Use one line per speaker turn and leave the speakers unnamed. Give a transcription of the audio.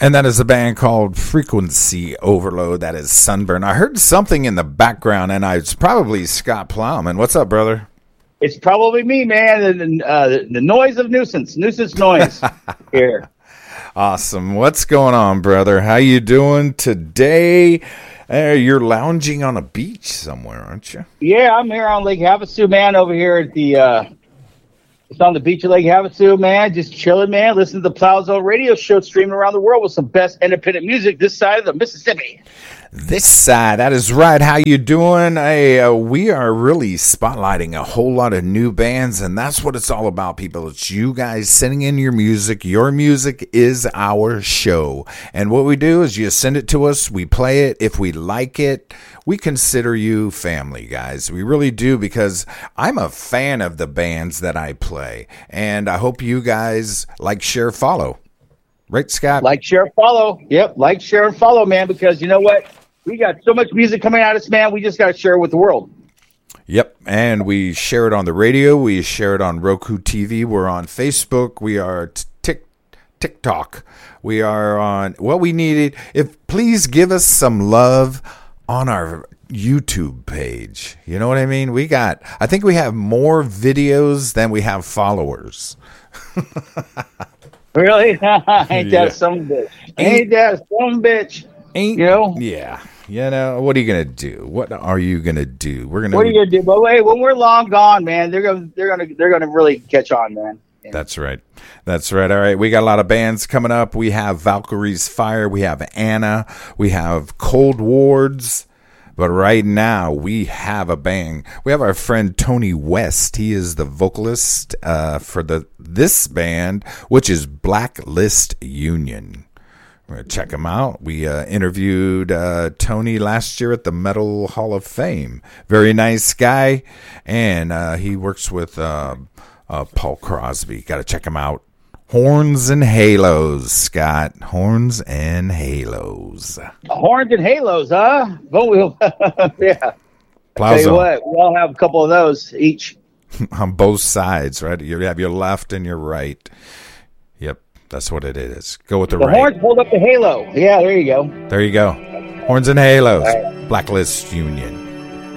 And that is a band called Frequency Overload. That is Sunburn. I heard something in the background, and it's probably Scott Plowman. What's up, brother?
It's probably me, man. The noise of nuisance noise here.
Awesome. What's going on, brother? How you doing today? You're lounging on a beach somewhere, aren't you?
Yeah, I'm here on Lake Havasu, man, over here at the it's on the beach of Lake Havasu, man. Just chilling, man. Listen to the Plowzone radio show streaming around the world with some best independent music this side of the Mississippi.
This side, that is right. How you doing? We are really spotlighting a whole lot of new bands, and that's what it's all about, people. It's you guys sending in your music. Your music is our show, and what we do is you send it to us, we play it. If we like it, we consider you family, guys. We really do, because I'm a fan of the bands that I play, and I hope you guys like, share, follow. Right, Scott?
Like, share, follow. Yep, like, share, and follow, man, because you know what? We got so much music coming at us, man. We just got to share it with the world.
Yep, and we share it on the radio. We share it on Roku TV. We're on Facebook. We are TikTok. We are on what we needed. Please give us some love on our YouTube page. You know what I mean? I think we have more videos than we have followers.
Really? Ain't that some bitch? Ain't that some bitch? You know?
Yeah. You know, what are you gonna do? What are you gonna do?
What are you gonna do? But wait, when we're long gone, man, they're gonna really catch on, man. Yeah.
That's right. All right, we got a lot of bands coming up. We have Valkyrie's Fire. We have Anna. We have Cold Wards. But right now, we have a bang. We have our friend Tony West. He is the vocalist for this band, which is Blacklist Union. We're going to check him out. We interviewed Tony last year at the Metal Hall of Fame. Very nice guy. And he works with Paul Crosby. Got to check him out. Horns and Halos, Scott. Horns and Halos.
Horns and Halos, huh? Yeah. Tell you what, we all have a couple of those each.
On both sides, right? You have your left and your right. Yep, that's what it is. Go with the right.
Horns hold up the halo. Yeah, there you go.
There you go. Horns and Halos. Right. Blacklist Union.